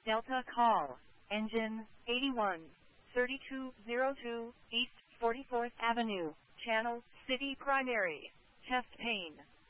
Delta call. Engine 81. 3202 East 44th Avenue. Channel City Primary. Chest pain.